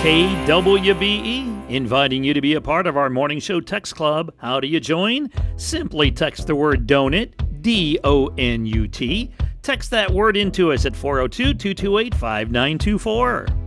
KWBE, inviting you to be a part of our morning show text club. How do you join? Simply text the word donut, DONUT. Text that word into us at 402-228-5924.